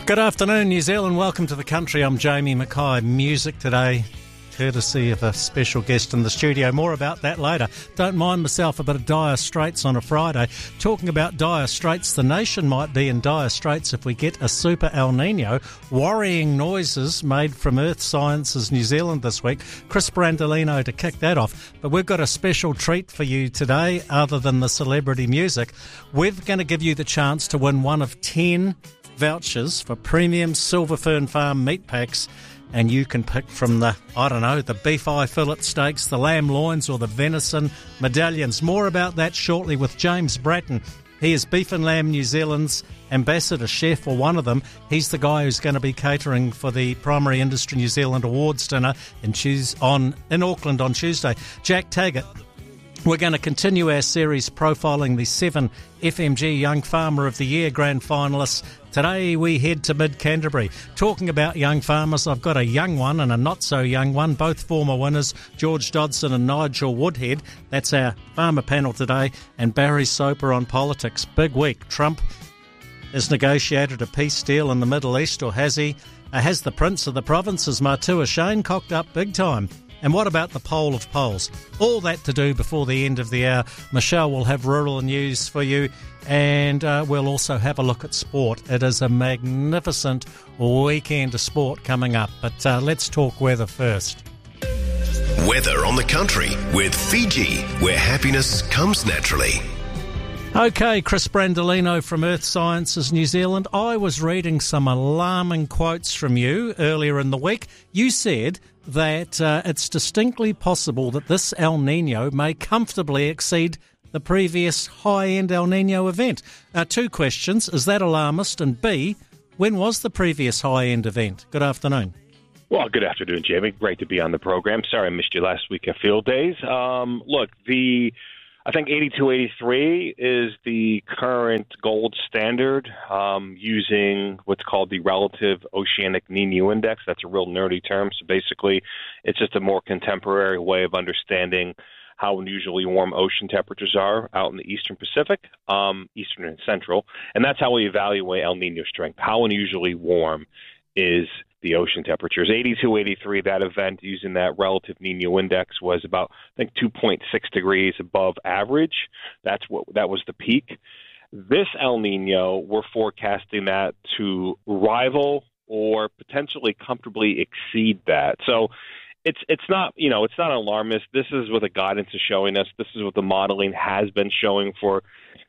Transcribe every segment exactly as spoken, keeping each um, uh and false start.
Good afternoon, New Zealand. Welcome to the country. I'm Jamie Mackay. Music today, courtesy of a special guest in the studio. More about that later. Don't mind myself a bit of dire straits on a Friday. Talking about dire straits, the nation might be in dire straits if we get a super El Nino. Worrying noises made from Earth Sciences New Zealand this week. Chris Brandolino to kick that off. But we've got a special treat for you today, other than the celebrity music. We're going to give you the chance to win one of ten vouchers for premium Silver Fern Farm meat packs, and you can pick from the, I don't know, the beef eye fillet steaks, the lamb loins, or the venison medallions. More about that shortly with James Bratton. He is Beef and Lamb New Zealand's ambassador chef, or one of them. He's the guy who's going to be catering for the Primary Industry New Zealand Awards dinner in, Tues- on, in Auckland on Tuesday. Jack Taggart. We're going to continue our series profiling the seven F M G Young Farmer of the Year grand finalists. Today we head to mid-Canterbury. Talking about young farmers, I've got a young one and a not-so-young one, both former winners, George Dodson and Nigel Woodhead. That's our farmer panel today. And Barry Soper on politics. Big week. Trump has negotiated a peace deal in the Middle East, or has he? Uh, has the Prince of the Provinces, Matua Shane, cocked up big time? And what about the poll of polls? All that to do before the end of the hour. Michelle will have rural news for you, and uh, we'll also have a look at sport. It is a magnificent weekend of sport coming up, but uh, let's talk weather first. Weather on the country with Fiji, where happiness comes naturally. Okay, Chris Brandolino from Earth Sciences New Zealand. I was reading some alarming quotes from you earlier in the week. You said that uh, it's distinctly possible that this El Nino may comfortably exceed the previous high-end El Nino event. Uh, two questions. Is that alarmist? And B, when was the previous high-end event? Good afternoon. Well, good afternoon, Jamie. Great to be on the program. Sorry I missed you last week at Field Days. Um, look, the... I think eighty-two eighty-three is the current gold standard um, using what's called the Relative Oceanic Nino Index. That's a real nerdy term. So basically, it's just a more contemporary way of understanding how unusually warm ocean temperatures are out in the eastern Pacific, um, eastern and central. And that's how we evaluate El Nino strength. How unusually warm is the ocean temperatures? eighty-two eighty-three, that event using that relative Nino index was about, I think, two point six degrees above average. That's what that was the peak. This El Nino, we're forecasting that to rival or potentially comfortably exceed that. So it's it's not, you know, it's not alarmist. This is what the guidance is showing us. This is what the modeling has been showing for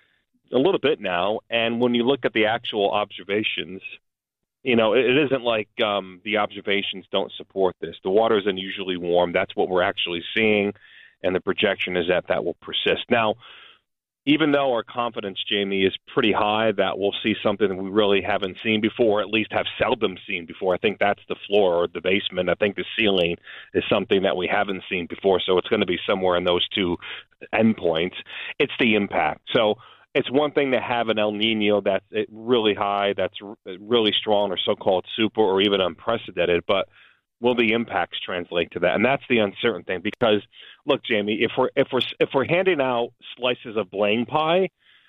a little bit now. And when you look at the actual observations, you know, it isn't like um, the observations don't support this. The water is unusually warm. That's what we're actually seeing, and the projection is that that will persist. Now, even though our confidence, Jamie, is pretty high that we'll see something that we really haven't seen before, or at least have seldom seen before, I think that's the floor or the basement. I think the ceiling is something that we haven't seen before, so it's going to be somewhere in those two endpoints. It's the impact. So it's one thing to have an El Nino that's really high, that's really strong, or so-called super, or even unprecedented, but will the impacts translate to that? And that's the uncertain thing. Because, look, Jamie, if we're if we're if we're handing out slices of blame pie,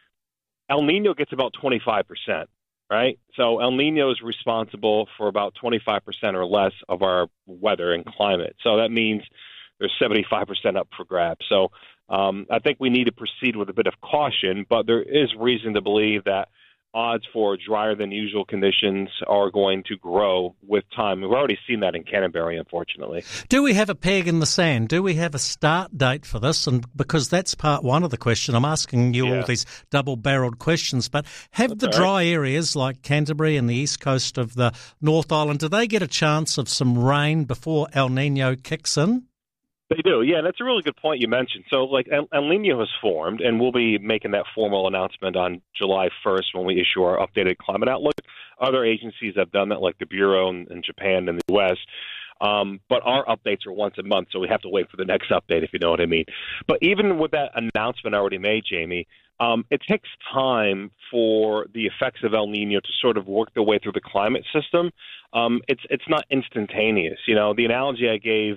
El Nino gets about twenty-five percent, right? So El Nino is responsible for about twenty-five percent or less of our weather and climate. So that means there's seventy-five percent up for grabs. So Um, I think we need to proceed with a bit of caution, but there is reason to believe that odds for drier than usual conditions are going to grow with time. We've already seen that in Canterbury, unfortunately. Do we have a peg in the sand? Do we have a start date for this? And because that's part one of the question, I'm asking you yeah. all these double-barreled questions, but have that's the dry right. areas like Canterbury and the east coast of the North Island, do they get a chance of some rain before El Nino kicks in? They do, yeah. That's a really good point you mentioned. So, like, El, El Nino has formed, and we'll be making that formal announcement on July first when we issue our updated climate outlook. Other agencies have done that, like the Bureau in, in Japan and the U S, um, but our updates are once a month, so we have to wait for the next update, if you know what I mean. But even with that announcement already made, Jamie, um, it takes time for the effects of El Nino to sort of work their way through the climate system. Um, it's it's not instantaneous. You know, the analogy I gave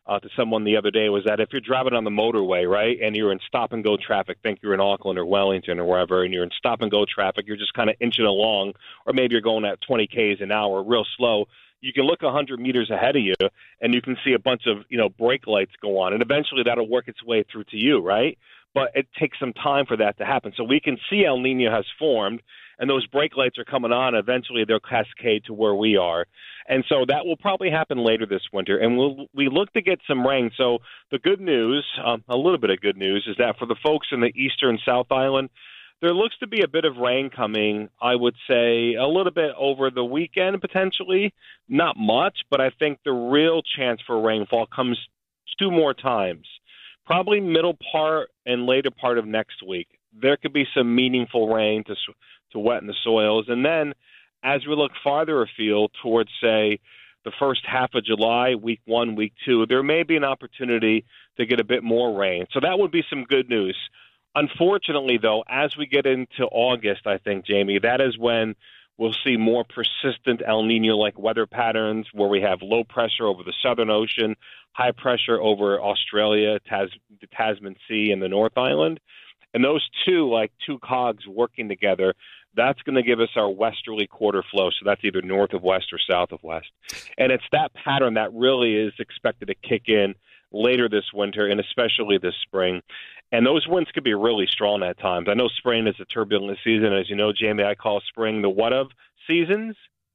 uh, to someone the other day was that if you're driving on the motorway, right, and you're in stop-and-go traffic, think you're in Auckland or Wellington or wherever, and you're in stop-and-go traffic, you're just kind of inching along, or maybe you're going at twenty kays an hour real slow, you can look one hundred meters ahead of you, and you can see a bunch of, you know, brake lights go on, and eventually that'll work its way through to you, right? But it takes some time for that to happen. So we can see El Nino has formed, and those brake lights are coming on. Eventually they'll cascade to where we are. And so that will probably happen later this winter, and we'll, we look to get some rain. So the good news, um, a little bit of good news, is that for the folks in the eastern South Island, there looks to be a bit of rain coming, I would say, a little bit over the weekend potentially. Not much, but I think the real chance for rainfall comes two more times. Probably middle part and later part of next week. There could be some meaningful rain to to wet in the soils. And then as we look farther afield towards, say, the first half of July, week one, week two, there may be an opportunity to get a bit more rain. So that would be some good news. Unfortunately, though, as we get into August, I think, Jamie, that is when we'll see more persistent El Nino-like weather patterns where we have low pressure over the Southern Ocean, high pressure over Australia, Tas- the Tasman Sea, and the North Island. And those two, like two cogs working together, that's going to give us our westerly quarter flow. So that's either north of west or south of west. And it's that pattern that really is expected to kick in later this winter and especially this spring. And those winds could be really strong at times. I know spring is a turbulent season. As you know, Jamie, I call spring the what of seasons.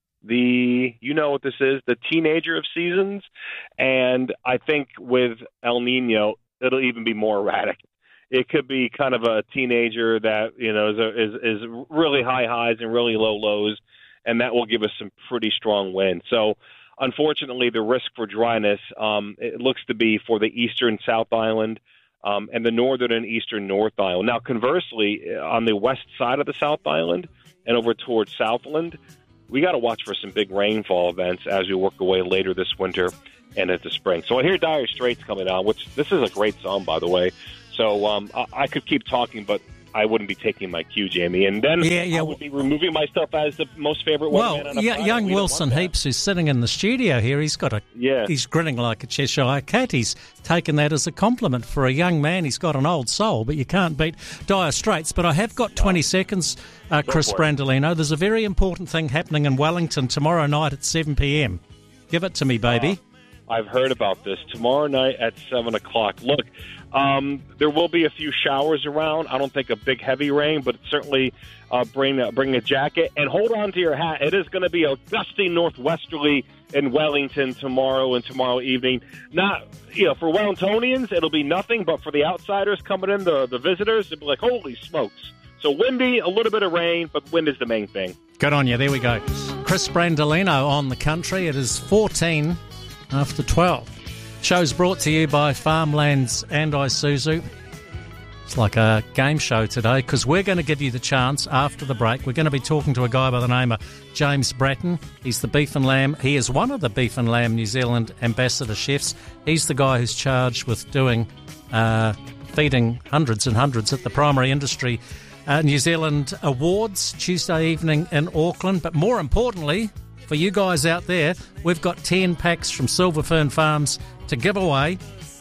The, you know what this is, the teenager of seasons. And I think with El Nino, it'll even be more erratic. It could be kind of a teenager that, you know, is, a, is, is really high highs and really low lows, and that will give us some pretty strong wind. So, unfortunately, the risk for dryness, um, it looks to be for the eastern South Island, Um, and the northern and eastern North Island. Now, conversely, on the west side of the South Island and over towards Southland, we got to watch for some big rainfall events as we work away later this winter and into spring. So I hear Dire Straits coming on, which this is a great song, by the way. So um, I, I could keep talking, but I wouldn't be taking my cue, Jamie. And then yeah, yeah. I would be removing myself as the most favorite well, one man on a yeah, Friday. young We Wilson Heaps, who's sitting in the studio here, he's got a yeah. he's grinning like a Cheshire cat. He's taken that as a compliment for a young man. He's got an old soul, but you can't beat Dire Straits. But I have got twenty no. seconds, uh, Chris Brandolino. There's a very important thing happening in Wellington tomorrow night at seven p.m. Give it to me, baby. Uh, I've heard about this. Tomorrow night at seven o'clock. Look, um, there will be a few showers around. I don't think a big heavy rain, but certainly uh, bring, uh, bring a jacket. And hold on to your hat. It is going to be a gusty northwesterly in Wellington tomorrow and tomorrow evening. Not, you know, for Wellingtonians, it'll be nothing, but for the outsiders coming in, the, the visitors, it'll be like, holy smokes. So windy, a little bit of rain, but wind is the main thing. Good on you. There we go. Chris Brandolino on the country. It is fourteen after twelve. Show's brought to you by Farmlands and Isuzu. It's like a game show today because we're going to give you the chance after the break. We're going to be talking to a guy by the name of James Bratton. He's the Beef and Lamb. He is one of the Beef and Lamb New Zealand ambassador chefs. He's the guy who's charged with doing, uh, feeding hundreds and hundreds at the Primary Industry uh, New Zealand Awards Tuesday evening in Auckland. But more importantly, for you guys out there, we've got ten packs from Silver Fern Farms to give away.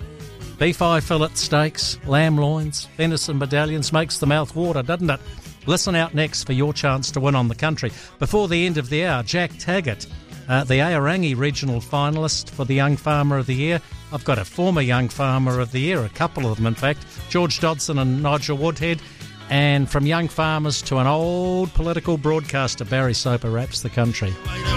Beef eye fillet steaks, lamb loins, venison medallions. Makes the mouth water, doesn't it? Listen out next for your chance to win on the country. Before the end of the hour, Jack Taggart, uh, the Aorangi regional finalist for the Young Farmer of the Year. I've got a former Young Farmer of the Year, a couple of them in fact, George Dodson and Nigel Woodhead. And from young farmers to an old political broadcaster, Barry Soper wraps the country.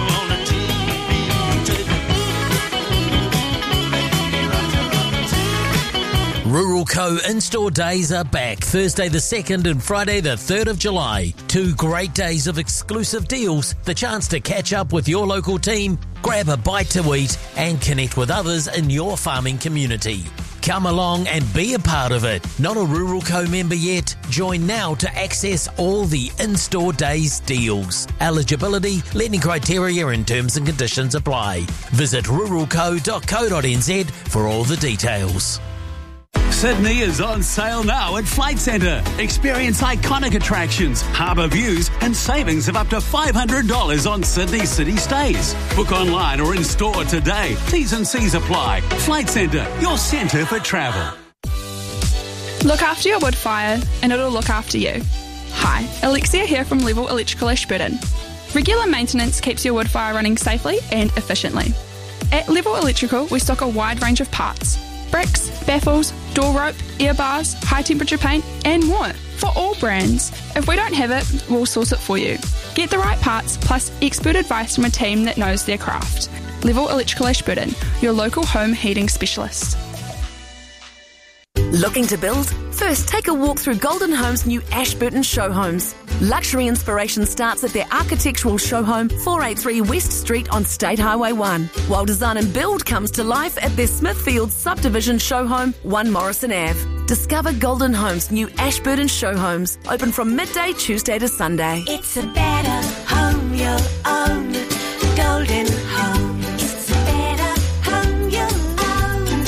Rural Co in-store days are back Thursday the second and Friday the third of July. Two great days of exclusive deals, the chance to catch up with your local team, grab a bite to eat and connect with others in your farming community. Come along and be a part of it. Not a Rural Co member yet? Join now to access all the in-store days deals. Eligibility, lending criteria and terms and conditions apply. Visit rural co dot co dot n z for all the details. Sydney is on sale now at Flight Centre. Experience iconic attractions, harbour views and savings of up to five hundred dollars on Sydney city stays. Book online or in store today. T's and C's apply. Flight Centre, your centre for travel. Look after your wood fire and it'll look after you. Hi, Alexia here from Level Electrical Ashburton. Regular maintenance keeps your wood fire running safely and efficiently. At Level Electrical, we stock a wide range of parts. Bricks, baffles, door rope, air bars, high temperature paint and more for all brands. If we don't have it, we'll source it for you. Get the right parts plus expert advice from a team that knows their craft. Level Electrical Ashburton, your local home heating specialist. Looking to build? First, take a walk through Golden Homes' new Ashburton Show Homes. Luxury inspiration starts at their architectural show home, four eighty-three West Street on State Highway one, while design and build comes to life at their Smithfield Subdivision Show Home, one Morrison Avenue. Discover Golden Homes' new Ashburton Show Homes, open from midday Tuesday to Sunday. It's a better home you'll own. Golden Home. It's a better home you'll own.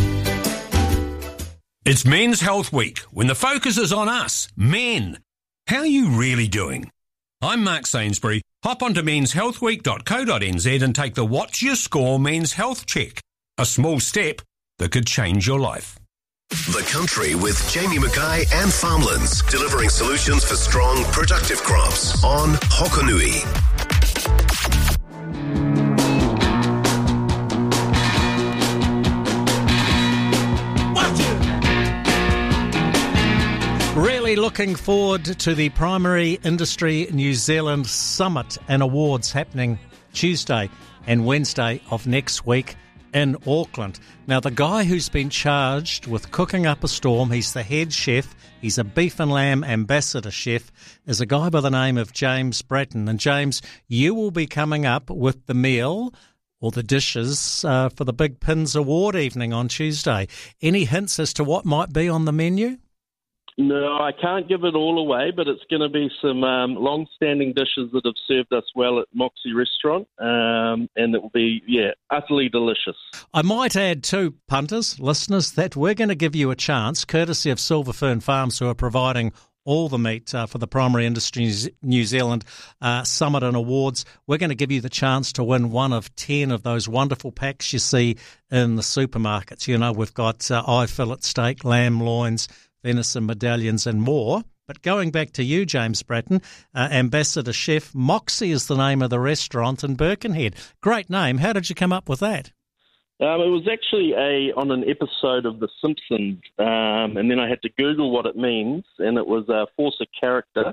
It's Men's Health Week, when the focus is on us, men. How are you really doing? I'm Mark Sainsbury. Hop onto mens health week dot co dot n z and take the What's Your Score Men's Health Check. A small step that could change your life. The Country with Jamie Mackay and Farmlands, delivering solutions for strong, productive crops on Hokonui. Really looking forward to the Primary Industry New Zealand Summit and Awards happening Tuesday and Wednesday of next week in Auckland. Now, the guy who's been charged with cooking up a storm, he's the head chef, he's a beef and lamb ambassador chef, is a guy by the name of James Bratton. And James, you will be coming up with the meal or the dishes uh, for the Big Pins Award evening on Tuesday. Any hints as to what might be on the menu? No, I can't give it all away, but it's going to be some um, long-standing dishes that have served us well at Moxie Restaurant, um, and it will be, yeah, utterly delicious. I might add too, punters, listeners, that we're going to give you a chance, courtesy of Silver Fern Farms, who are providing all the meat uh, for the Primary Industry New Zealand uh, Summit and Awards. We're going to give you the chance to win one of ten of those wonderful packs you see in the supermarkets. You know, we've got uh, eye fillet steak, lamb loins, venison medallions and more. But going back to you, James Bratton, uh, Ambassador Chef, Moxie is the name of the restaurant in Birkenhead. Great name. How did you come up with that? Um, it was actually a on an episode of The Simpsons, um, and then I had to Google what it means, and it was uh, force a character.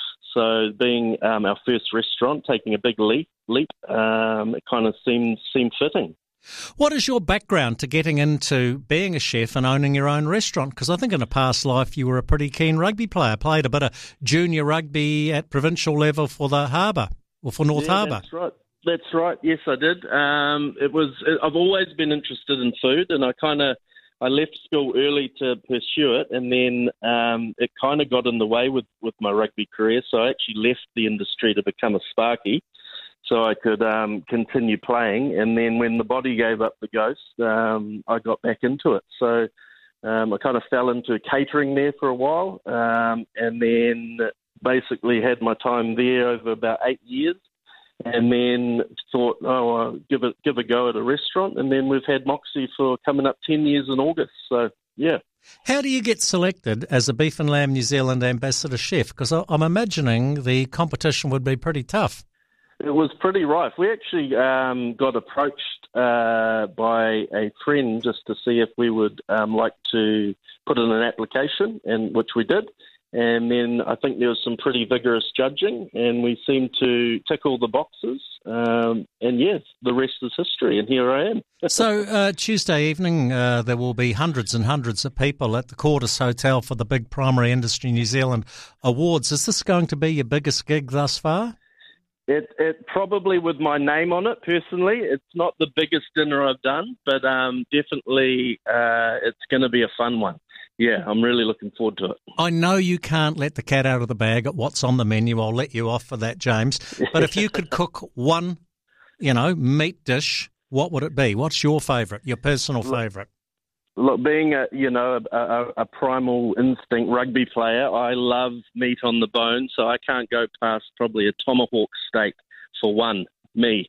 So being um, our first restaurant, taking a big leap, leap um, it kind of seemed seemed fitting. What is your background to getting into being a chef and owning your own restaurant? Because I think in a past life you were a pretty keen rugby player, played a bit of junior rugby at provincial level for the Harbour, or for North yeah, Harbour. That's right. That's right. Yes, I did. Um, it was. I've always been interested in food, and I kind of I left school early to pursue it, and then um, it kind of got in the way with, with my rugby career. So I actually left the industry to become a sparky, so I could um, continue playing. And then when the body gave up the ghost, um, I got back into it. So um, I kind of fell into catering there for a while, um, and then basically had my time there over about eight years. And then thought, oh, I'll give it give a go at a restaurant. And then we've had Moxie for coming up ten years in August. So, yeah. How do you get selected as a Beef and Lamb New Zealand Ambassador Chef? Because I'm imagining the competition would be pretty tough. It was pretty rife. We actually um, got approached uh, by a friend just to see if we would um, like to put in an application, and which we did. And then I think there was some pretty vigorous judging, and we seemed to tick all the boxes. Um, and yes, the rest is history, and here I am. So uh, Tuesday evening, uh, there will be hundreds and hundreds of people at the Quartus Hotel for the big Primary Industry New Zealand Awards. Is this going to be your biggest gig thus far? It, it probably, with my name on it, personally, it's not the biggest dinner I've done, but um, definitely uh, it's going to be a fun one. Yeah, I'm really looking forward to it. I know you can't let the cat out of the bag at what's on the menu. I'll let you off for that, James. But if you could cook one, you know, meat dish, what would it be? What's your favourite, your personal favourite? Look, being a you know a, a, a primal instinct rugby player, I love meat on the bone, so I can't go past probably a tomahawk steak for one. Me.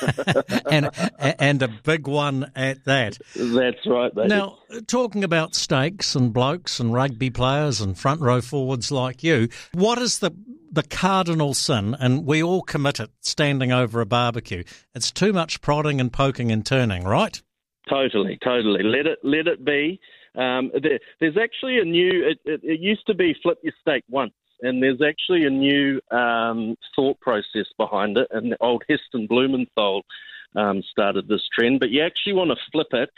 and and a big one at that. That's right, baby. Now, talking about steaks and blokes and rugby players and front row forwards like you, what is the the cardinal sin, and we all commit it, standing over a barbecue? It's too much prodding and poking and turning, right? Totally, totally. Let it let it be. Um, there, there's actually a new, it, it, it used to be flip your steak once. And there's actually a new um, thought process behind it. And old Heston Blumenthal um, started this trend. But you actually want to flip it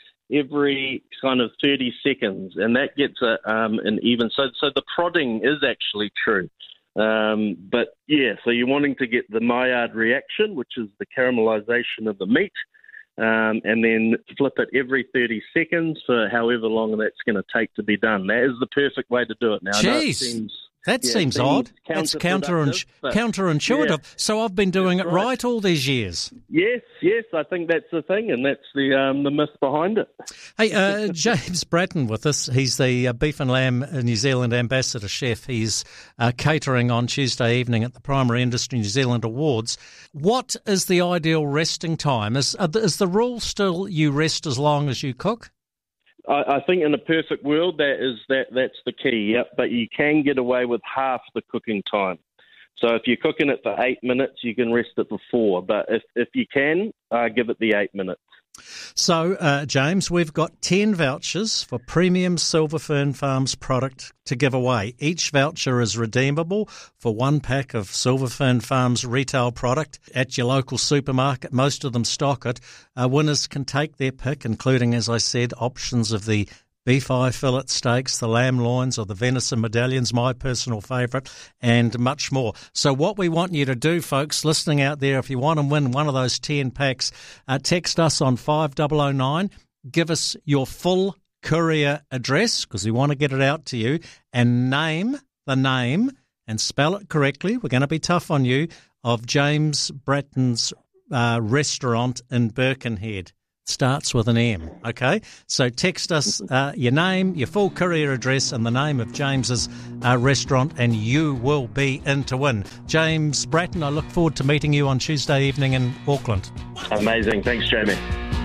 every kind of thirty seconds, and that gets a, um, an even. So, so the prodding is actually true. Um, but yeah, so you're wanting to get the Maillard reaction, which is the caramelization of the meat, um, and then flip it every thirty seconds for however long that's going to take to be done. That is the perfect way to do it. Now, I know it seems. That yeah, seems odd. That's counterintuitive. counterintuitive. Yeah. So I've been doing it right. right all these years. Yes, yes, I think that's the thing, and that's the um, the myth behind it. Hey, uh, James Bratton with us. He's the uh, Beef and Lamb New Zealand Ambassador Chef. He's uh, catering on Tuesday evening at the Primary Industry New Zealand Awards. What is the ideal resting time? Is, uh, is the rule still you rest as long as you cook? I, I think in a perfect world, that is that that's the key. Yep, but you can get away with half the cooking time. So if you're cooking it for eight minutes, you can rest it for four. But if if you can, uh, give it the eight minutes. So, uh, James, we've got ten vouchers for premium Silver Fern Farms product to give away. Each voucher is redeemable for one pack of Silver Fern Farms retail product at your local supermarket. Most of them stock it. Uh, winners can take their pick, including, as I said, options of the beef eye fillet steaks, the lamb loins or the venison medallions, my personal favourite, and much more. So what we want you to do, folks, listening out there, if you want to win one of those ten packs, uh, text us on five oh oh nine, give us your full courier address, because we want to get it out to you, and name the name and spell it correctly. We're going to be tough on you, of James Bratton's uh, restaurant in Birkenhead. Starts with an M, okay? So text us uh, your name, your full courier address, and the name of James's uh, restaurant, and you will be in to win. James Bratton, I look forward to meeting you on Tuesday evening in Auckland. Amazing. Thanks, Jamie.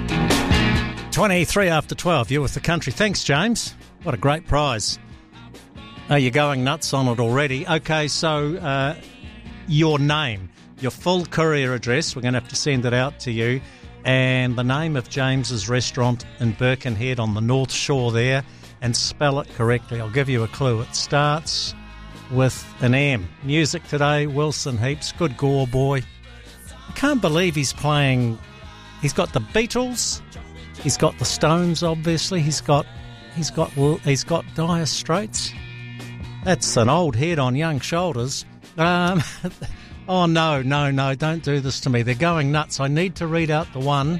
twenty-three after twelve, you're with the country. Thanks, James. What a great prize. Are you going nuts on it already? Okay, so uh, your name, your full courier address, we're going to have to send it out to you, and the name of James's restaurant in Birkenhead on the North Shore there, and spell it correctly. I'll give you a clue. It starts with an M. Music today, Wilson Heaps. Good gore, boy. I can't believe he's playing. He's got the Beatles. He's got the Stones, obviously. He's got he's got he's got Dire Straits. That's an old head on young shoulders. Um Oh, no, no, no, don't do this to me. They're going nuts. I need to read out the one.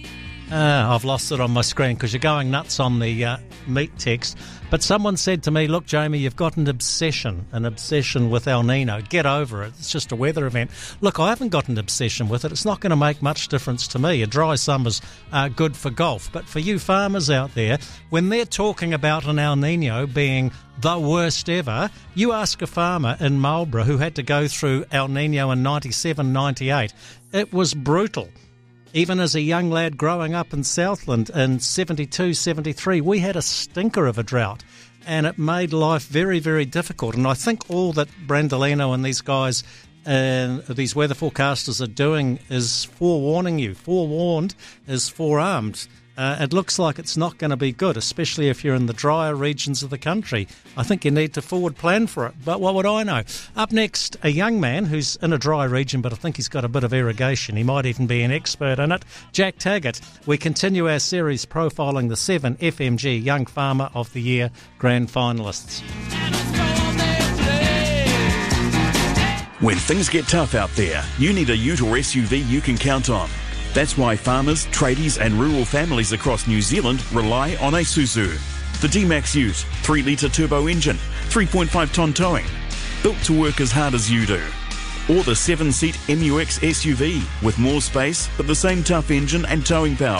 Uh, I've lost it on my screen because you're going nuts on the uh, meat text. But someone said to me, look, Jamie, you've got an obsession, an obsession with El Nino. Get over it. It's just a weather event. Look, I haven't got an obsession with it. It's not going to make much difference to me. A dry summer's uh, good for golf. But for you farmers out there, when they're talking about an El Nino being the worst ever, you ask a farmer in Marlborough who had to go through El Nino in ninety-seven, ninety-eight. It was brutal. Even as a young lad growing up in Southland in seventy-two, seventy-three, we had a stinker of a drought, and it made life very, very difficult. And I think all that Brandolino and these guys, uh, these weather forecasters are doing is forewarning you. Forewarned is forearmed. Uh, it looks like it's not going to be good, especially if you're in the drier regions of the country. I think you need to forward plan for it. But what would I know? Up next, a young man who's in a dry region, but I think he's got a bit of irrigation. He might even be an expert in it. Jack Taggart. We continue our series profiling the seven F M G Young Farmer of the Year grand finalists. When things get tough out there, you need a ute or S U V you can count on. That's why farmers, tradies and rural families across New Zealand rely on Isuzu. The D-Max Ute, three litre turbo engine, three point five tonne towing, built to work as hard as you do. Or the seven-seat M U X S U V with more space but the same tough engine and towing power.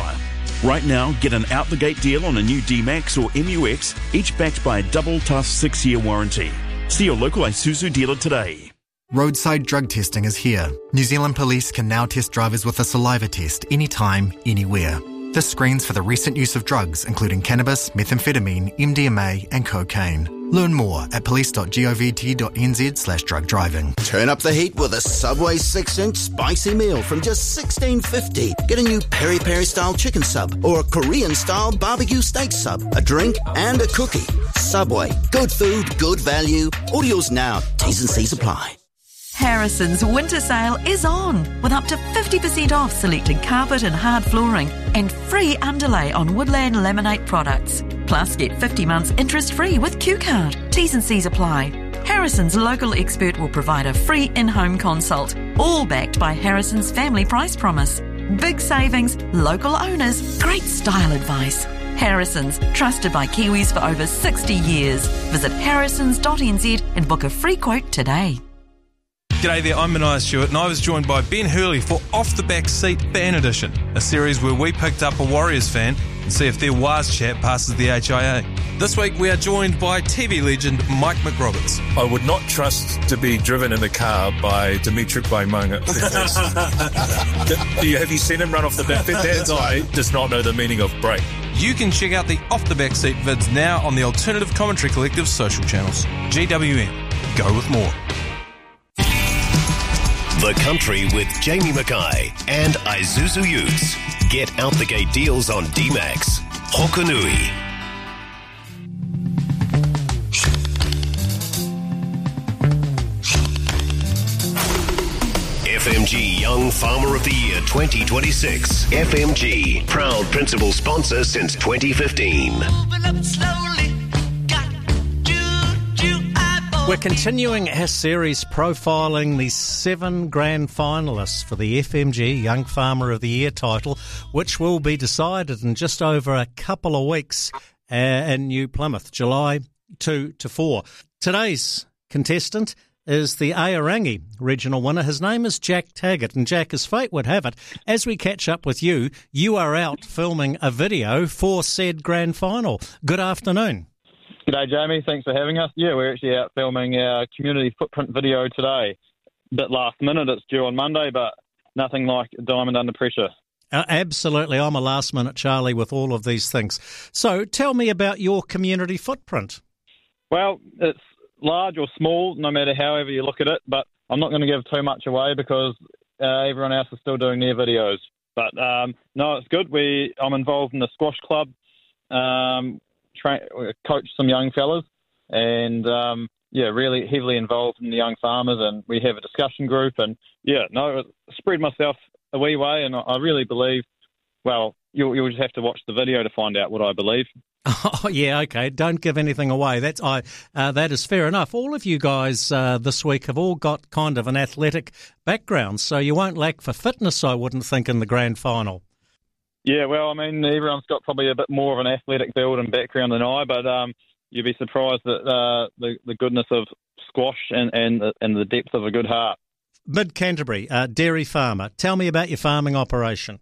Right now, get an out-the-gate deal on a new D-Max or M U X, each backed by a double tough six-year warranty. See your local Isuzu dealer today. Roadside drug testing is here. New Zealand Police can now test drivers with a saliva test anytime, anywhere. This screens for the recent use of drugs, including cannabis, methamphetamine, M D M A and cocaine. Learn more at police.govt.nz slash drug driving. Turn up the heat with a Subway six inch spicy meal from just sixteen fifty. Get a new peri peri style chicken sub or a Korean style barbecue steak sub, a drink and a cookie. Subway, good food, good value. Order yours now. T's and C's apply. Harrison's winter sale is on, with up to fifty percent off selected carpet and hard flooring and free underlay on Woodland Laminate products. Plus, get fifty months interest-free with Q Card. T's and C's apply. Harrison's local expert will provide a free in-home consult, all backed by Harrison's family price promise. Big savings, local owners, great style advice. Harrison's, trusted by Kiwis for over sixty years. Visit harrisons dot n z and book a free quote today. G'day there, I'm Mania Stewart and I was joined by Ben Hurley for Off the Back Seat Fan Edition, a series where we picked up a Warriors fan and see if their Waz chat passes the H I A. This week we are joined by T V legend Mike McRoberts. I would not trust to be driven in a car by Dimitri Vaimunga. Have you seen him run off the back? That guy does not know the meaning of break. You can check out the Off the Back Seat vids now on the Alternative Commentary Collective's social channels. G W M, go with more. The Country with Jamie Mackay and Isuzu Utes. Get out the gate deals on D-Max. Hokanui. F M G Young Farmer of the Year twenty twenty-six. F M G, proud principal sponsor since twenty fifteen. Moving up slowly. We're continuing our series profiling the seven grand finalists for the F M G Young Farmer of the Year title, which will be decided in just over a couple of weeks uh, in New Plymouth, July two to four. Today's contestant is the Aorangi regional winner. His name is Jack Taggart, and Jack, as fate would have it, as we catch up with you, you are out filming a video for said grand final. Good afternoon. G'day, Jamie. Thanks for having us. Yeah, we're actually out filming our community footprint video today. Bit last minute. It's due on Monday, but nothing like a diamond under pressure. Uh, absolutely. I'm a last minute Charlie with all of these things. So tell me about your community footprint. Well, it's large or small, no matter however you look at it, but I'm not going to give too much away because uh, everyone else is still doing their videos. But um, no, it's good. We I'm involved in the squash club. Um, Train, coach some young fellas and um, yeah, really heavily involved in the young farmers, and we have a discussion group, and yeah, no, spread myself a wee way, and I really believe, well, you'll, you'll just have to watch the video to find out what I believe. Oh, yeah, okay, don't give anything away. That's I. Uh, that is fair enough. All of you guys uh, this week have all got kind of an athletic background, so you won't lack for fitness, I wouldn't think, in the grand final. Yeah, well, I mean, everyone's got probably a bit more of an athletic build and background than I, but um, you'd be surprised at uh, the, the goodness of squash and, and, and the depth of a good heart. Mid Canterbury, uh, dairy farmer. Tell me about your farming operation.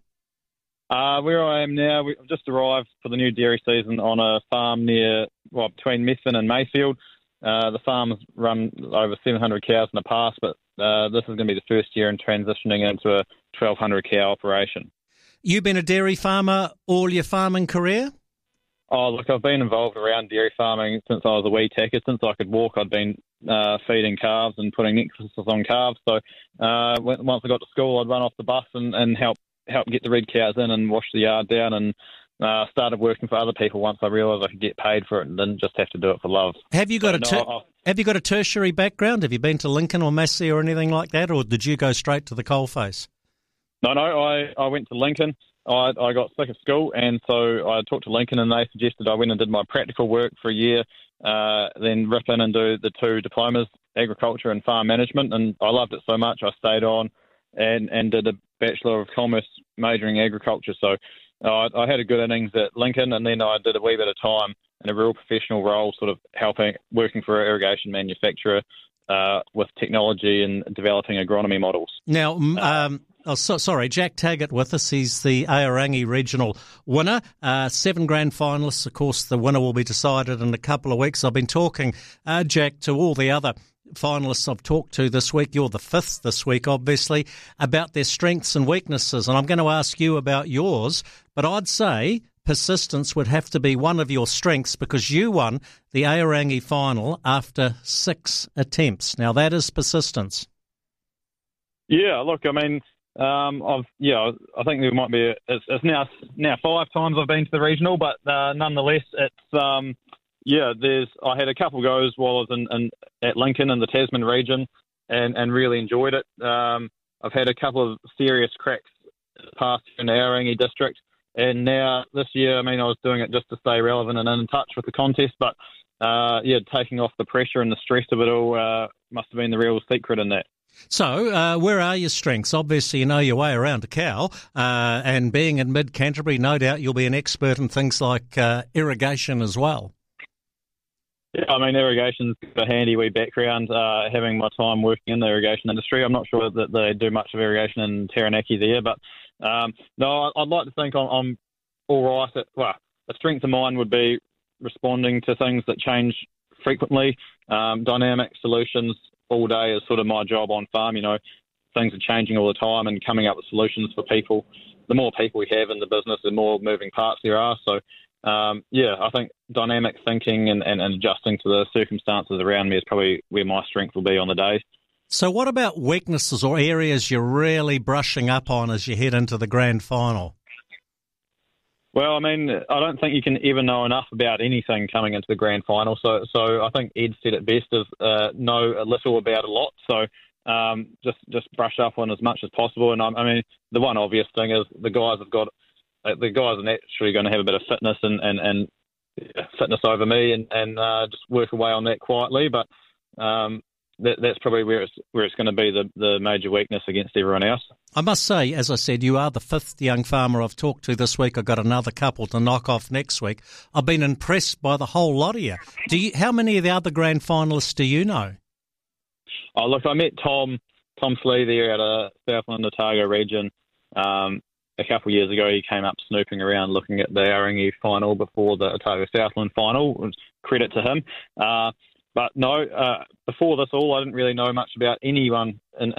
Uh, where I am now, we've just arrived for the new dairy season on a farm near, well, between Methven and Mayfield. Uh, the farm's run over seven hundred cows in the past, but uh, this is going to be the first year in transitioning into a twelve hundred cow operation. You've been a dairy farmer all your farming career? Oh, look, I've been involved around dairy farming since I was a wee tacker. Since I could walk, I'd been uh, feeding calves and putting necklaces on calves. So uh, once I got to school, I'd run off the bus and, and help help get the red cows in and wash the yard down, and uh, started working for other people once I realised I could get paid for it and didn't just have to do it for love. Have you got so, a ter- no, Have you got a tertiary background? Have you been to Lincoln or Massey or anything like that, or did you go straight to the coalface? No, no, I, I went to Lincoln. I, I got sick of school, and so I talked to Lincoln, and they suggested I went and did my practical work for a year, uh, then rip in and do the two diplomas, agriculture and farm management, and I loved it so much I stayed on and, and did a Bachelor of Commerce majoring in agriculture. So uh, I had a good innings at Lincoln, and then I did a wee bit of time in a real professional role, sort of helping, working for an irrigation manufacturer, Uh, with technology and developing agronomy models. Now, um, Oh, so, sorry, Jack Taggart with us. He's the Aorangi Regional winner. Uh, seven grand finalists. Of course, the winner will be decided in a couple of weeks. I've been talking, uh, Jack, to all the other finalists I've talked to this week. You're the fifth this week, obviously, about their strengths and weaknesses. And I'm going to ask you about yours, but I'd say persistence would have to be one of your strengths because you won the Aorangi final after six attempts. Now, that is persistence. Yeah, look, I mean, um, I've yeah, I think there might be a, it's, it's now now five times I've been to the regional, but uh, nonetheless, it's um, yeah, there's I had a couple goes while I was in, in at Lincoln in the Tasman region, and, and really enjoyed it. Um, I've had a couple of serious cracks past in the Aorangi district, and now this year, I mean, I was doing it just to stay relevant and in touch with the contest, but uh, yeah, taking off the pressure and the stress of it all uh, must have been the real secret in that. So, uh, where are your strengths? Obviously, you know your way around a cow, uh, and being in mid-Canterbury, no doubt you'll be an expert in things like uh, irrigation as well. Yeah, I mean, irrigation's a handy wee background, uh, having my time working in the irrigation industry. I'm not sure that they do much of irrigation in Taranaki there, but um, no, I'd like to think I'm, I'm all right. At, well, a strength of mine would be responding to things that change frequently, um, dynamic solutions. All day is sort of my job on farm. You know, things are changing all the time and coming up with solutions for people. The more people we have in the business, the more moving parts there are. So, um, yeah, I think dynamic thinking and, and, and adjusting to the circumstances around me is probably where my strength will be on the day. So what about weaknesses or areas you're really brushing up on as you head into the grand final? Well, I mean, I don't think you can ever know enough about anything coming into the grand final. So, so I think Ed said it best: is uh, know a little about a lot. So, um, just just brush up on as much as possible. And I, I mean, the one obvious thing is the guys have got uh, the guys are naturally going to have a bit of fitness and and, and fitness over me, and and uh, just work away on that quietly. But um, that, that's probably where it's where it's going to be the, the major weakness against everyone else. I must say, as I said, you are the fifth young farmer I've talked to this week. I've got another couple to knock off next week. I've been impressed by the whole lot of you. Do you how many of the other grand finalists do you know? Oh, look, I met Tom Tom Slee there at a Southland Otago region um, a couple of years ago. He came up snooping around looking at the Aorangi final before the Otago Southland final. Credit to him. Uh, But no, uh, before this all, I didn't really know much about anyone in,